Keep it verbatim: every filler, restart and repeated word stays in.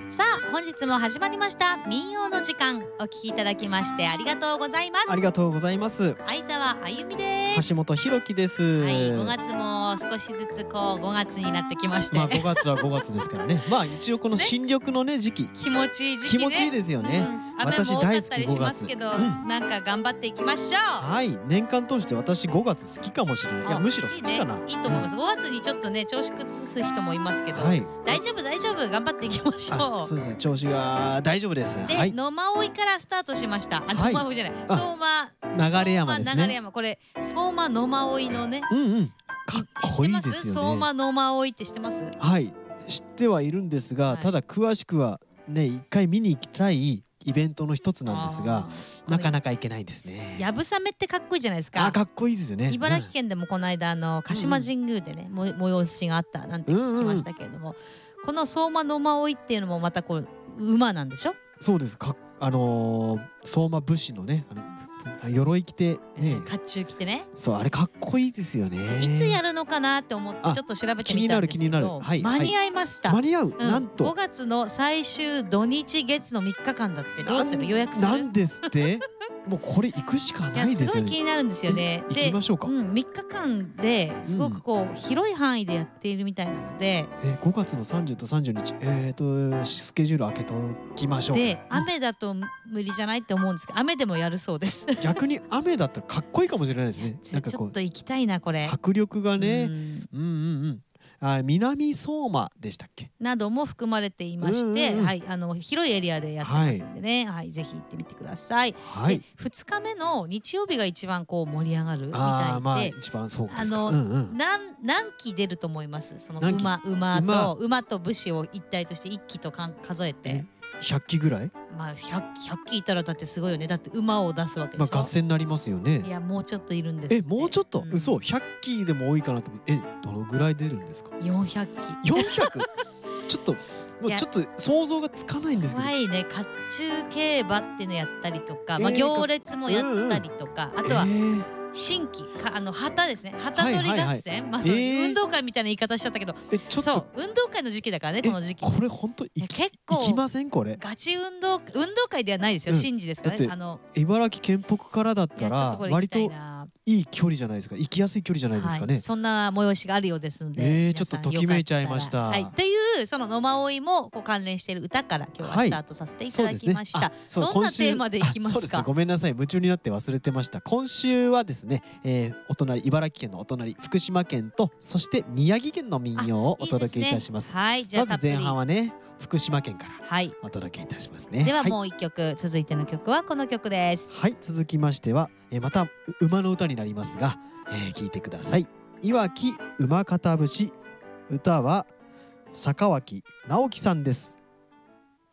さあ本日も始まりました民謡の時間、お聞きいただきましてありがとうございます。 ありがとうございます。 相沢あゆみです。 橋本ひろきです。 はい、ごがつも少しずつこうごがつになってきまして、 まあごがつはごがつですからね。まあ一応この新緑のね時期、 気持ちいい時期ね。 気持ちいいですよね。 うん、雨も多かったりしますけど、うん、なんか頑張っていきましょう。 はい、年間通して私ごがつ好きかもしれない。いやむしろ好きかな。 いいね、いいと思います。ごがつにちょっとね調子崩す人もいますけど、 はい、 大丈夫大丈夫、頑張っていきましょう。 そうですね、調子が大丈夫です。 で、はい、野馬追からスタートしました。あ、野馬追じゃない、相馬流山ですね。 流山、これ相馬野馬追のね。 うんうん。かっこいいですよね。 相馬野馬追って知ってます？ はい、知ってはいるんですが、ただ詳しくはね一回見に行きたいイベントの一つなんですが、なかなか行けないですね。 やぶさめってかっこいいじゃないですか。 あ、かっこいいですよね。 茨城県でもこの間あの鹿島神宮でね、も催しがあったなんて聞きましたけれども、この相馬野馬追っていうのもまたこう馬なんでしょ？ そうです。かあのー、相馬武士のね、あの鎧着てね、 甲冑着てね。 そう、あれかっこいいですよね。 いつやるのかなって思ってちょっと調べてみたんですけど、 はい、 間に合いました。 間に合う、なんとごがつの最終土日月のみっかかんだって。どうする？予約する？ なんですって。もうこれ行くしかないですよね。 すごい気になるんですよね。 行きましょうか。 うん、みっかかんですごくこう広い範囲でやっているみたいなので、 えごがつのさんじゅうとさんじゅうにち、えっとスケジュール開けときましょう。 で、雨だと無理じゃないって思うんですけど、雨でもやるそうです。 逆に雨だったらかっこいいかもしれないですね。 なんかこうちょっと行きたいなこれ。 迫力がね。うんうんうん。あ、南相馬でしたっけ？なども含まれていまして、はい、あの広いエリアでやってますんでね、はい、ぜひ行ってみてください。はい。で、ふつかめの日曜日が一番こう盛り上がるみたいで、 一番そうですか。 あの何何機出ると思います？その馬馬と馬と武士を一体として一機と数えて。 ひゃっきぐらい？ まあひゃくきいたらだってすごいよね。だって馬を出すわけでしょ。 まあ合戦になりますよね。 いやもうちょっといるんです。 え、もうちょっと？嘘。ひゃっきでも多いかなと思って。え、どのぐらい出るんですか？ よんひゃっき。 よんひゃく？ちょっともうちょっと想像がつかないんですけど。 はいね、甲冑競馬っていうのやったりとか、まあ行列もやったりとか、あとは新規か、あの旗ですね、旗取り合戦、まあそう運動会みたいな言い方しちゃったけど、そう運動会の時期だからね、この時期。 これ本当結構行きませんこれ？ ガチ運動運動会ではないですよ、神事ですからね。あの茨城県北からだったら割といい距離じゃないですか。行きやすい距離じゃないですかね。 そんな催しがあるようですので、 えちょっとときめいちゃいました。 はい、というその野馬追もこう関連している歌から今日はスタートさせていただきました。どんなテーマでいきますか？ ごめんなさい、夢中になって忘れてました。今週はですね、お隣茨城県のお隣福島県とそして宮城県の民謡をお届けいたします。 はい、じゃあまず前半はね福島県からお届けいたしますね。 ではもう一曲、続いての曲はこの曲です。 はい、続きましてはまた馬の歌になりますが、聞いてください。いわき馬方節、歌は坂脇直樹さんです。